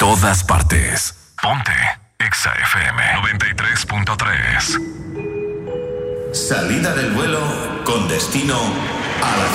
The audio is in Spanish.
todas partes. Ponte Exa FM 93.3. Salida del vuelo con destino a la